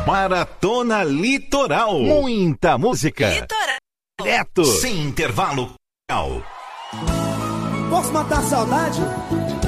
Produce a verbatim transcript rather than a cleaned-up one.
Maratona Litoral. Muita música. Litoral. Direto. Sem intervalo. Posso matar a saudade?